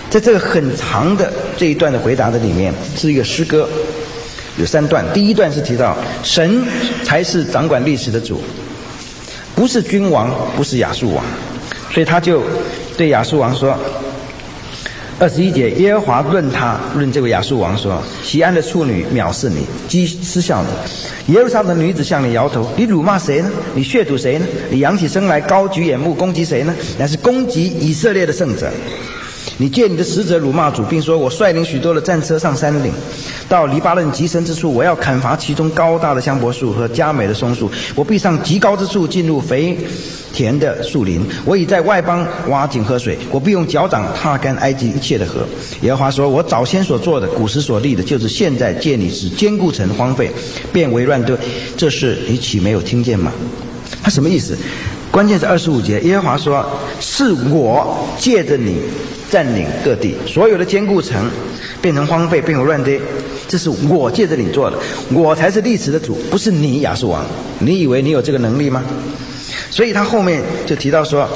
在这个很长的这一段的回答的里面，是一个诗歌，有3段。第一段是提到神才是掌管历史的主，不是君王，不是亚述王。所以他就对亚述王说，21节，耶和华论这位亚述王说，西安的处女藐视你，嗤笑你，耶路撒冷的女子向你摇头，你辱骂谁呢？你亵渎谁呢？你扬起身来，高举眼目，攻击谁呢？乃是攻击以色列的圣者。你借你的使者辱骂主，并说，我率领许多的战车上山岭，到黎巴嫩极深之处，我要砍伐其中高大的香柏树和佳美的松树，我必上极高之处，进入肥田的树林，我已在外邦挖井喝水，我必用脚掌踏干埃及一切的河。耶和华说，我早先所做的，古时所立的，就是现在借你使坚固城荒废，变为乱堆，这事你岂没有听见吗？他什么意思？关键是25节，耶和华说，是我借着你占领各地，所有的坚固城变成荒废，变为乱堆，这是我借着你做的，我才是历史的主，不是你亚述王。你以为你有这个能力吗？所以他后面就提到说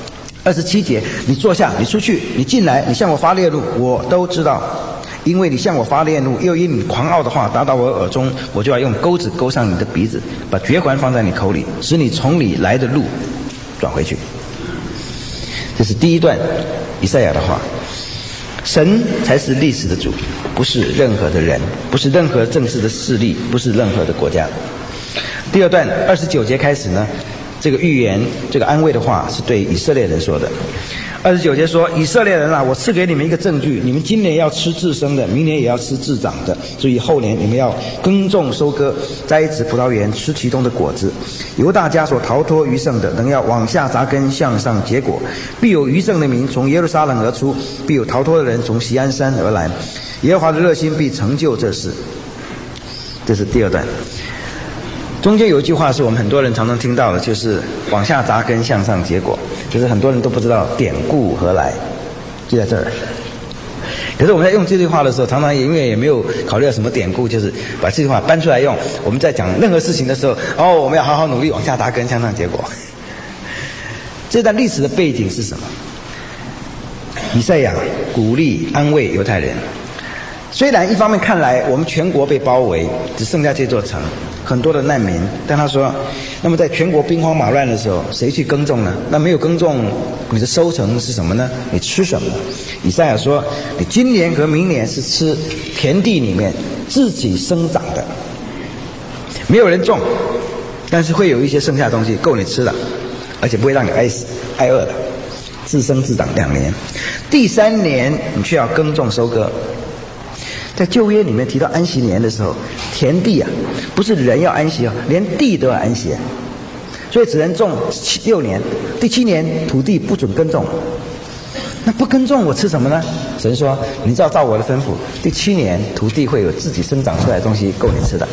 ，27节，你坐下，你出去，你进来，你向我发烈怒，我都知道，因为你向我发烈怒，又因你狂傲的话打到我耳中，我就要用钩子勾上你的鼻子，把绝环放在你口里，使你从里来的路转回去。这是第一段以赛亚的话。神才是历史的主，不是任何的人，不是任何政治的势力，不是任何的国家。第二段29节开始呢，这个预言，这个安慰的话是对以色列人说的。29节说，以色列人啊，我赐给你们一个证据，你们今年要吃自生的，明年也要吃自长的，所以后年你们要耕种收割，栽植葡萄园，吃其中的果子。犹大家所逃脱余剩的，仍要往下扎根，向上结果，必有余剩的民从耶路撒冷而出，必有逃脱的人从锡安山而来，耶和华的热心必成就这事。这是第二段。中间有一句话是我们很多人常常听到的，就是往下扎根，向上结果，就是很多人都不知道典故何来，就在这儿。可是我们在用这句话的时候，常常因为也没有考虑到什么典故，就是把这句话搬出来用。我们在讲任何事情的时候，我们要好好努力，往下扎根，向上结果。这段历史的背景是什么？以赛亚鼓励安慰犹太人。虽然一方面看来我们全国被包围，只剩下这座城，很多的难民，但他说，那么在全国兵荒马乱的时候，谁去耕种呢？那没有耕种，你的收成是什么呢？你吃什么？以赛亚说，你今年和明年是吃田地里面自己生长的，没有人种，但是会有一些剩下的东西够你吃的，而且不会让你挨死挨饿的，自生自长2年。第3年你却要耕种收割。在旧约里面提到安息年的时候，田地啊，不是人要安息连地都要安息，所以只能种6年，第7年土地不准耕种。那不耕种我吃什么呢？神说，你只要照我的吩咐，第7年土地会有自己生长出来的东西够你吃的。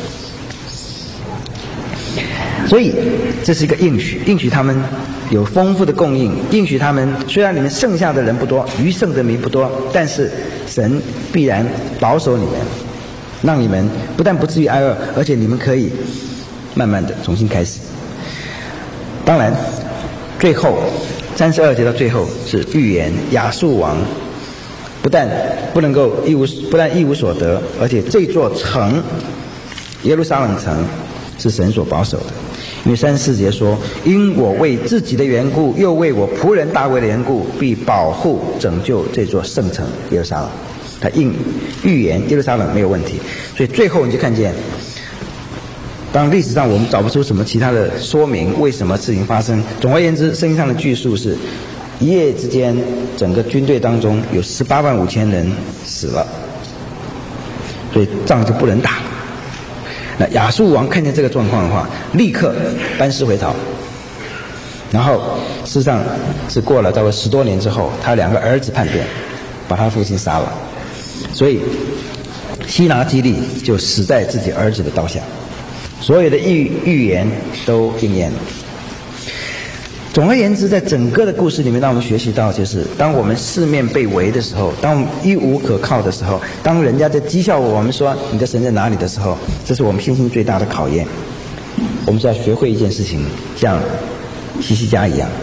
所以这是一个应许，应许他们有丰富的供应，应许他们虽然你们剩下的人不多，余剩的民不多，但是神必然保守你们，让你们不但不至于挨饿，而且你们可以慢慢的重新开始。当然最后32节到最后是预言亚述王不但一无所得，而且这座城耶路撒冷城是神所保守的。因为34节说，因我为自己的缘故，又为我仆人大卫的缘故，必保护拯救这座圣城耶路撒冷。他预言耶路撒冷没有问题。所以最后你就看见，当历史上我们找不出什么其他的说明为什么事情发生，总而言之，圣经上的叙述是一夜之间整个军队当中有185000人死了，所以仗就不能打。那亚述王看见这个状况的话，立刻班师回朝。然后事实上是过了大概10多年之后，他2个儿子叛变，把他父亲杀了，所以西拿基立就死在自己儿子的刀下。所有的预言都应验了。总而言之，在整个的故事里面，让我们学习到，就是当我们四面被围的时候，当我们一无可靠的时候，当人家在讥笑我们说你的神在哪里的时候，这是我们信心最大的考验。我们是要学会一件事情，像希西家一样，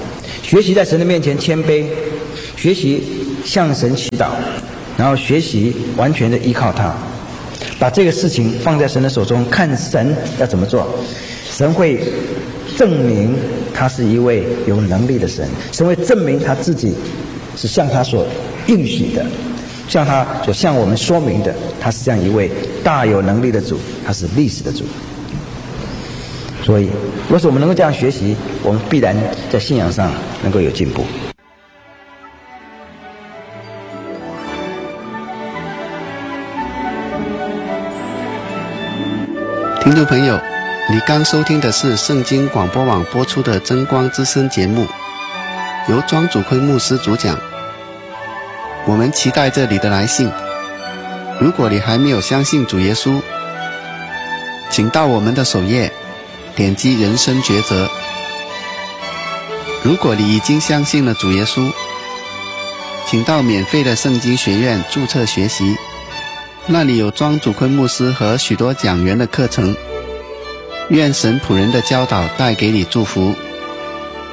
学习在神的面前谦卑，学习向神祈祷，然后学习完全的依靠他，把这个事情放在神的手中，看神要怎么做。神会证明他是一位有能力的神，神会证明他自己是像他所应许的，像他所向我们说明的，他是这样一位大有能力的主，他是历史的主。所以若是我们能够这样学习，我们必然在信仰上能够有进步。 听众朋友，你刚收听的是圣经广播网播出的真光之声节目，由庄祖坤牧师主讲。我们期待着你的来信。如果你还没有相信主耶稣，请到我们的首页点击人生抉择。如果你已经相信了主耶稣，请到免费的圣经学院注册学习，那里有庄祖坤牧师和许多讲员的课程。愿神仆人的教导带给你祝福。